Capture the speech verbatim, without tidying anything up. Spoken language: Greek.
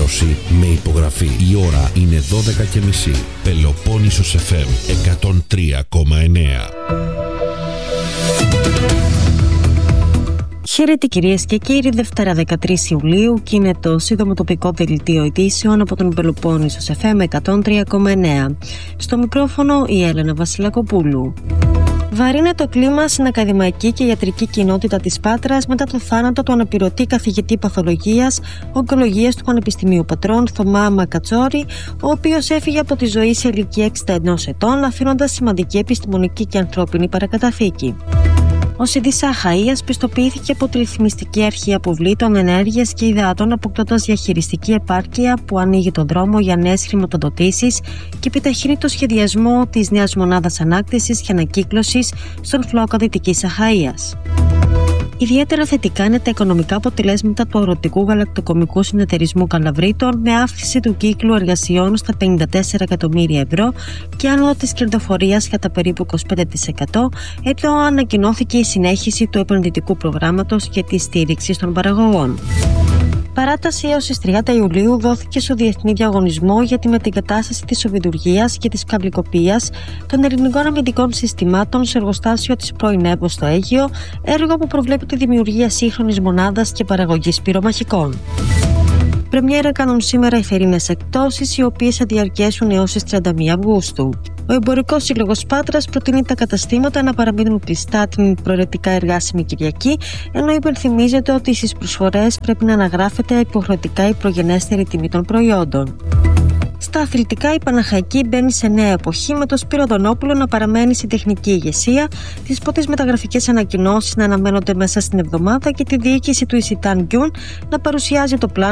ενημέρωση με υπογραφή. Η ώρα είναι δώδεκα και μισή. Πελοπόννησος εφ εμ εκατόν τρία κόμμα εννέα. Χαίρετε κυρίες και κύριοι, Δευτέρα δεκατρείς Ιουλίου και είναι το σύντομο τοπικό δελτίο ειδήσεων από τον Πελοπόννησος εφ εμ εκατόν τρία κόμμα εννέα. Στο μικρόφωνο η Έλενα Βασιλακοπούλου. Βαρύνεται το κλίμα στην ακαδημαϊκή και ιατρική κοινότητα της Πάτρας μετά το θάνατο του αναπληρωτή καθηγητή παθολογίας ογκολογίας του Πανεπιστημίου Πατρών, Θωμά Μακατσόρη, ο οποίος έφυγε από τη ζωή σε ηλικία εξήντα ενός ετών, αφήνοντας σημαντική επιστημονική και ανθρώπινη παρακαταθήκη. Ο Σιδής Αχαΐας πιστοποιήθηκε από τη Ρυθμιστική Αρχή Αποβλήτων, Ενέργειας και Υδάτων, αποκτώντας διαχειριστική επάρκεια που ανοίγει τον δρόμο για νέες χρηματοδοτήσεις και επιταχύνει το σχεδιασμό της νέας μονάδας ανάκτησης και ανακύκλωσης στον φλόκα Δυτικής Αχαΐας. Ιδιαίτερα θετικά είναι τα οικονομικά αποτελέσματα του αγροτικού γαλακτοκομικού συνεταιρισμού Καλαβρίτων, με αύξηση του κύκλου εργασιών στα πενήντα τέσσερα εκατομμύρια ευρώ και άνοδο της κερδοφορίας κατά περίπου είκοσι πέντε τοις εκατό, ενώ ανακοινώθηκε η συνέχιση του επενδυτικού προγράμματος και της στήριξης των παραγωγών. Παράταση έως τις τριάντα Ιουλίου δόθηκε στο διεθνή διαγωνισμό για τη μετεγκατάσταση της οβιδουργίας και της καυλικοποίησης των ελληνικών αμυντικών συστημάτων σε εργοστάσιο της πρώην ΕΠΟ στο Αίγυο, έργο που προβλέπει τη δημιουργία σύγχρονης μονάδας και παραγωγής πυρομαχικών. Πρεμιέρα κάνουν σήμερα οι θερινές εκπτώσεις, οι οποίες θα διαρκέσουν έως τις τριάντα μία Αυγούστου. Ο Εμπορικός Σύλλογος Πάτρας προτείνει τα καταστήματα να παραμείνουν κλειστά την προαιρετικά εργάσιμη Κυριακή, ενώ υπενθυμίζεται ότι στις προσφορές πρέπει να αναγράφεται υποχρεωτικά η προγενέστερη τιμή των προϊόντων. Στα αθλητικά, η Παναχαϊκή μπαίνει σε νέα εποχή, με το Σπύρο Δονόπουλο να παραμένει στην τεχνική ηγεσία, τις πρώτες μεταγραφικές ανακοινώσεις να αναμένονται μέσα στην εβδομάδα και τη διοίκηση του Ισιτάν Γκιούν να παρουσιάζει το πλάνο